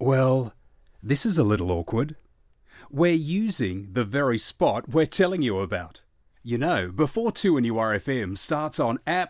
Well, this is a little awkward. We're using the very spot we're telling you about. You know, before 2 and URFM starts on